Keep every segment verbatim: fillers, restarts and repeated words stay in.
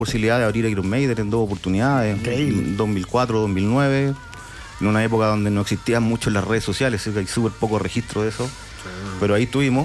posibilidad de abrir Iron Maiden en dos oportunidades, Increíble. dos mil cuatro, dos mil nueve, en una época donde no existían mucho las redes sociales, hay súper poco registro de eso, sí. Pero ahí estuvimos.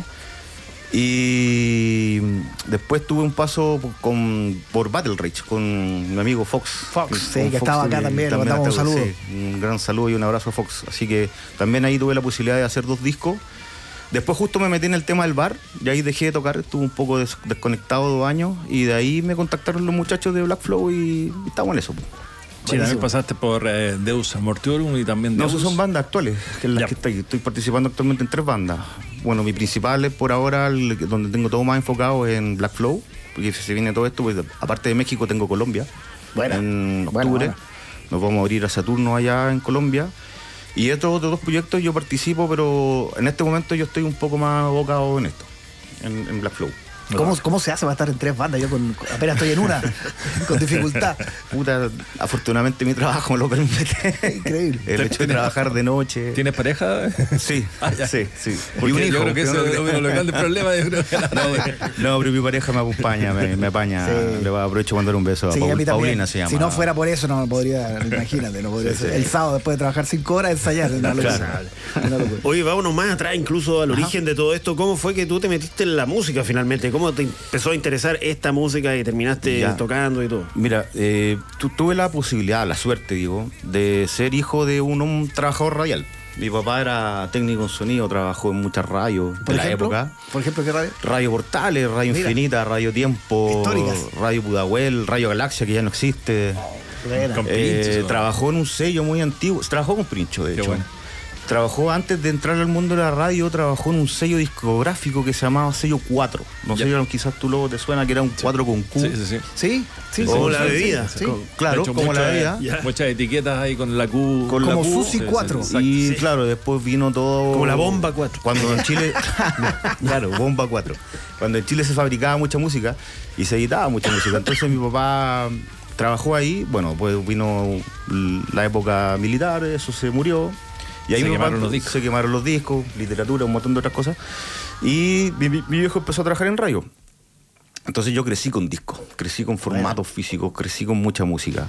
Y después tuve un paso con, por Battle Rage con mi amigo Fox. Fox, con sí, que Fox, estaba acá también, le mandamos un saludo. Sí, un gran saludo y un abrazo a Fox. Así que también ahí tuve la posibilidad de hacer dos discos. Después justo me metí en el tema del bar y ahí dejé de tocar, estuve un poco des- desconectado dos años y de ahí me contactaron los muchachos de Black Flow y, y estamos en eso. Sí, también pasaste por eh, Deus Mortuorum y también No, Deus. esas son bandas actuales, que es las Ya. que estoy, estoy participando actualmente en tres bandas. Bueno, mi principal es por ahora, el, donde tengo todo más enfocado en Black Flow, porque se viene todo esto, pues, aparte de México tengo Colombia, Buena. en Buena, octubre, buena. nos vamos a abrir a Saturno allá en Colombia. Y estos otros dos proyectos yo participo, pero en este momento yo estoy un poco más abocado en esto, en, en Black Flow. ¿Cómo, ¿Cómo se hace para estar en tres bandas? Yo con, apenas estoy en una, con dificultad. Puta, afortunadamente mi trabajo me lo permite. Increíble. El hecho de trabajar de noche. ¿Tienes pareja? Sí, Ah, ya. sí, sí. Porque Y un yo hijo, creo que que ese no- es uno de los grandes problemas. Yo creo que la- No, pero mi pareja me acompaña, me, me apaña. Sí. Le aprovecho para mandar un beso a Sí, Paul- a mí también. Paulina, se llama. Si no fuera por eso, no me podría, imagínate, no podría Sí, ser. sí. El sábado, después de trabajar cinco horas, ensayar. Es una locura. Una locura. Oye, vámonos más atrás, incluso al origen de todo esto. ¿Cómo fue que tú te metiste en la música finalmente? ¿Cómo te empezó a interesar esta música y terminaste Ya. tocando y todo? Mira, eh, tu- tuve la posibilidad, la suerte, digo, de ser hijo de un, un trabajador radial. Mi papá era técnico en sonido, trabajó en muchas radios de Por la ejemplo, época. Por ejemplo, ¿qué radio? Radio Portales, Radio Mira. Infinita, Radio Tiempo, Históricas. Radio Pudahuel, Radio Galaxia, que ya no existe. Buena. Con Eh, Pincho, ¿no? trabajó en un sello muy antiguo, trabajó con Princho, de Qué hecho. bueno. Trabajó antes de entrar al mundo de la radio, trabajó en un sello discográfico que se llamaba Sello cuatro. No Ya. sé, quizás tú luego te suena que era un cuatro con Q. Sí, sí, sí. ¿Sí? Sí, Como sí, la sí, bebida. sí. Co- Claro, De hecho, como la muchas- bebida. Ya. Muchas etiquetas ahí con la Q. Con la Como Q, Susi sí, sí, cuatro. exacto. Y Sí. claro, después vino todo. Como la Bomba cuatro. Cuando en Chile. Claro, Bomba cuatro. Cuando en Chile se fabricaba mucha música y se editaba mucha música. Entonces mi papá trabajó ahí. Bueno, pues vino la época militar, eso se murió. Y ahí Se mi papá- quemaron los discos. Se quemaron los discos, literatura, un montón de otras cosas. Y mi, mi- mi viejo empezó a trabajar en radio. Entonces yo crecí con discos, crecí con formatos físicos, crecí con mucha música.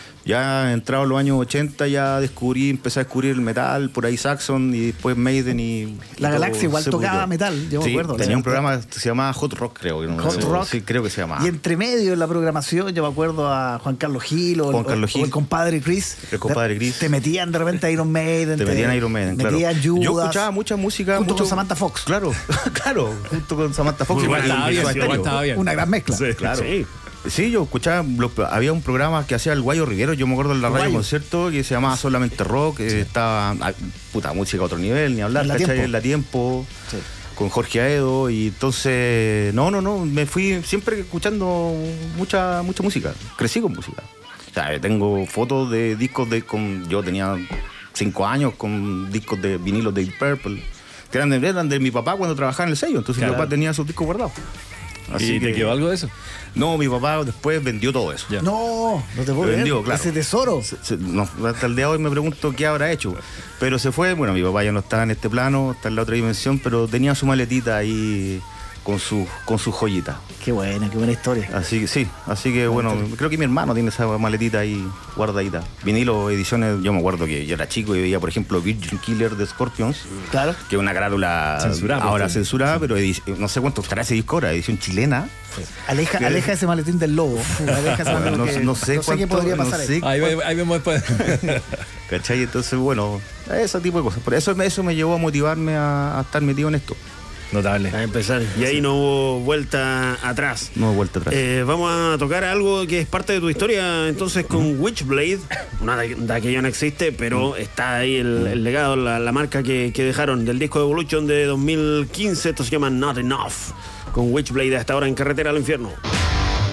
Ya entrado los años ochenta ya descubrí, empecé a descubrir el metal, por ahí Saxon y después Maiden y... y La todo Galaxia igual se tocaba pudrió. metal, yo me Sí, acuerdo. tenía un Sí. programa que se llamaba Hot Rock, creo. Que no- Hot no- Rock. Sí, creo que se llamaba. Y entre medio en la programación, yo me acuerdo a Juan Carlos Gil o, Juan el, Carlos o Gil. el compadre Chris. El compadre Chris. Te metían de repente a Iron Maiden. Te metían Iron Maiden, claro. metían Judas. Yo escuchaba mucha música. junto mucho- con Samantha Fox. Claro, claro, junto con Samantha Fox. Muy y buena, Michael Estaba bien, Jackson. sí, igual estaba bien. Una gran mezcla. Sí. Claro. Sí. Sí, yo escuchaba, lo- había un programa que hacía el Guayo Rivero, yo me acuerdo en la radio Guayo. concierto, que se llamaba Solamente Rock, que estaba, ah, puta, música a otro nivel, ni hablar, En La ¿cachai? Tiempo. En La Tiempo, Sí. con Jorge Aedo, y entonces, no, no, no, me fui siempre escuchando mucha, mucha música, crecí con música. O sea, tengo fotos de discos de, con, yo tenía cinco años con discos de vinilos de Deep Purple, que eran de, eran de mi papá cuando trabajaba en el sello, entonces Claro. mi papá tenía esos discos guardados. ¿Y te que- quedó algo de eso? No, mi papá después vendió todo eso. Ya. No, no te puedo Lo creer. vendió, claro. Ese tesoro. Se- se- no, hasta el día de hoy me pregunto qué habrá hecho. Pero se fue, bueno, mi papá ya no está en este plano, está en la otra dimensión, pero tenía su maletita ahí con su, con sus joyitas. Qué buena, qué buena historia. Así que sí, así que bueno, creo que mi hermano tiene esa maletita ahí guardadita. Vinilo, ediciones, yo me acuerdo que yo era chico y veía, por ejemplo, Virgin Killer de Scorpions, Claro. que es una carátula Censurada, ahora pues, censurada, pero edi- no sé cuánto estará ese disco ahora, edición chilena. Aleja, ¿Qué? aleja ese maletín del lobo. Aleja ese maletín No, que- no sé qué cuánto, podría no pasar ahí. sé Ahí, ve- ahí vemos después. ¿Cachai? Entonces, bueno, ese tipo de cosas. Por eso, eso me llevó a motivarme a, a estar metido en esto. Notable. A empezar. Y ahí no hubo vuelta atrás. No he vuelto atrás. Eh, vamos a tocar algo que es parte de tu historia entonces con Witchblade, una de, de que ya no existe, pero está ahí el, el legado, la, la marca que, que dejaron del disco de Evolution de dos mil quince. Esto se llama Not Enough, con Witchblade hasta ahora en Carretera al Infierno.